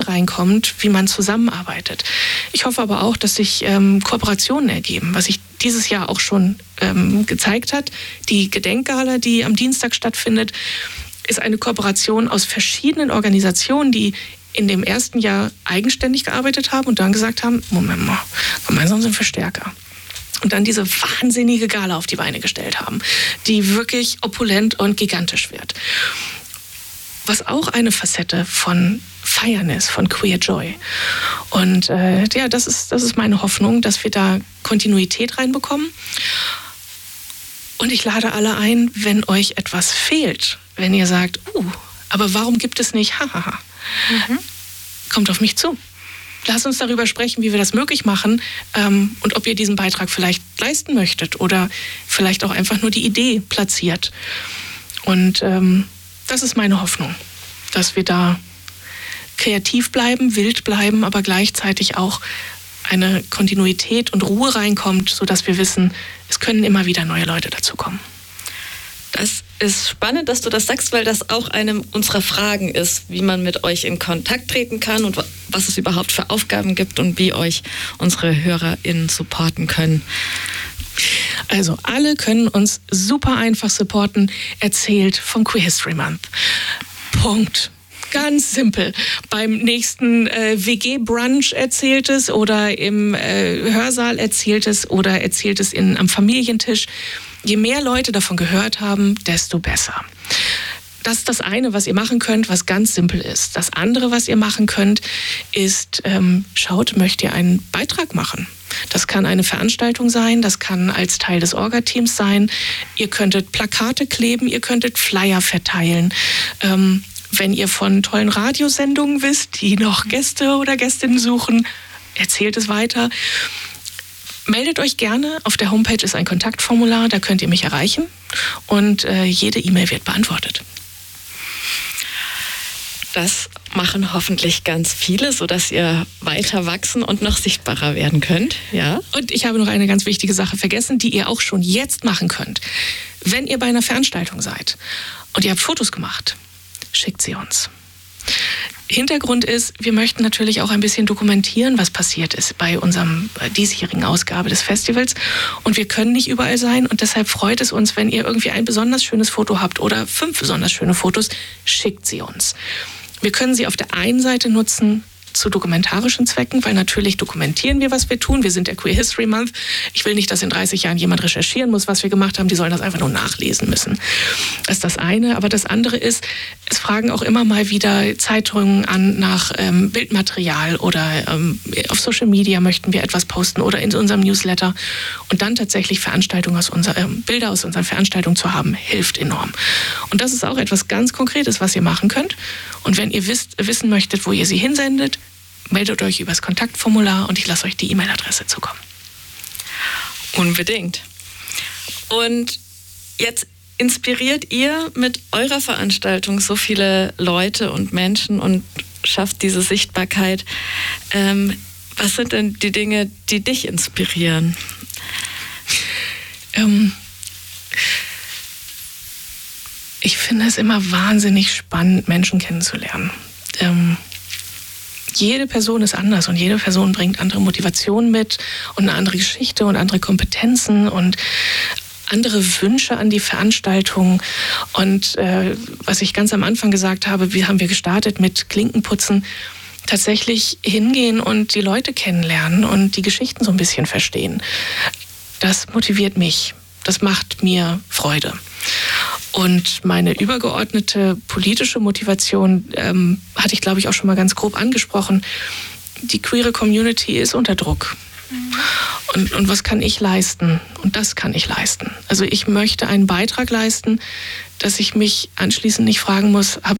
reinkommt, wie man zusammenarbeitet. Ich hoffe aber auch, dass sich Kooperationen ergeben, was sich dieses Jahr auch schon gezeigt hat. Die Gedenkgala, die am Dienstag stattfindet, ist eine Kooperation aus verschiedenen Organisationen, die in dem ersten Jahr eigenständig gearbeitet haben und dann gesagt haben, Moment mal, gemeinsam sind wir stärker. Und dann diese wahnsinnige Gala auf die Beine gestellt haben, die wirklich opulent und gigantisch wird. Was auch eine Facette von Feiern ist, von Queer Joy. Und ja, das ist meine Hoffnung, dass wir da Kontinuität reinbekommen. Und ich lade alle ein, wenn euch etwas fehlt, wenn ihr sagt, aber warum gibt es nicht, kommt auf mich zu. Lasst uns darüber sprechen, wie wir das möglich machen und ob ihr diesen Beitrag vielleicht leisten möchtet oder vielleicht auch einfach nur die Idee platziert. Und das ist meine Hoffnung, dass wir da kreativ bleiben, wild bleiben, aber gleichzeitig auch eine Kontinuität und Ruhe reinkommt, sodass wir wissen, es können immer wieder neue Leute dazukommen. Das ist spannend, dass du das sagst, weil das auch eine unserer Fragen ist, wie man mit euch in Kontakt treten kann und was es überhaupt für Aufgaben gibt und wie euch unsere HörerInnen supporten können. Also alle können uns super einfach supporten, erzählt vom Queer History Month. Punkt. Ganz simpel. Beim nächsten WG-Brunch erzählt es oder im Hörsaal erzählt es oder erzählt es am Familientisch. Je mehr Leute davon gehört haben, desto besser. Das ist das eine, was ihr machen könnt, was ganz simpel ist. Das andere, was ihr machen könnt, ist, schaut, möchtet ihr einen Beitrag machen? Das kann eine Veranstaltung sein, das kann als Teil des Orga-Teams sein. Ihr könntet Plakate kleben, ihr könntet Flyer verteilen. Wenn ihr von tollen Radiosendungen wisst, die noch Gäste oder Gästinnen suchen, erzählt es weiter. Meldet euch gerne. Auf der Homepage ist ein Kontaktformular, da könnt ihr mich erreichen. Und jede E-Mail wird beantwortet. Das machen hoffentlich ganz viele, sodass ihr weiter wachsen und noch sichtbarer werden könnt. Ja. Und ich habe noch eine ganz wichtige Sache vergessen, die ihr auch schon jetzt machen könnt. Wenn ihr bei einer Veranstaltung seid und ihr habt Fotos gemacht, schickt sie uns. Hintergrund ist, wir möchten natürlich auch ein bisschen dokumentieren, was passiert ist bei unserem diesjährigen Ausgabe des Festivals. Und wir können nicht überall sein und deshalb freut es uns, wenn ihr irgendwie ein besonders schönes Foto habt oder 5 besonders schöne Fotos, schickt sie uns. Wir können sie auf der einen Seite nutzen zu dokumentarischen Zwecken, weil natürlich dokumentieren wir, was wir tun. Wir sind der Queer History Month. Ich will nicht, dass in 30 Jahren jemand recherchieren muss, was wir gemacht haben. Die sollen das einfach nur nachlesen müssen. Das ist das eine. Aber das andere ist, es fragen auch immer mal wieder Zeitungen an nach Bildmaterial oder auf Social Media möchten wir etwas posten oder in unserem Newsletter. Und dann tatsächlich Bilder aus unseren Veranstaltungen zu haben, hilft enorm. Und das ist auch etwas ganz Konkretes, was ihr machen könnt. Und wenn ihr wissen möchtet, wo ihr sie hinsendet, meldet euch über das Kontaktformular und ich lasse euch die E-Mail-Adresse zukommen. Unbedingt. Und jetzt inspiriert ihr mit eurer Veranstaltung so viele Leute und Menschen und schafft diese Sichtbarkeit. Was sind denn die Dinge, die dich inspirieren? Ich finde es immer wahnsinnig spannend, Menschen kennenzulernen. Jede Person ist anders und jede Person bringt andere Motivationen mit und eine andere Geschichte und andere Kompetenzen und andere Wünsche an die Veranstaltung. Und was ich ganz am Anfang gesagt habe, haben wir gestartet mit Klinkenputzen, tatsächlich hingehen und die Leute kennenlernen und die Geschichten so ein bisschen verstehen. Das motiviert mich. Das macht mir Freude. Und meine übergeordnete politische Motivation hatte ich, glaube ich, auch schon mal ganz grob angesprochen. Die queere Community ist unter Druck. Und was kann ich leisten? Und das kann ich leisten. Also ich möchte einen Beitrag leisten, dass ich mich anschließend nicht fragen muss, habe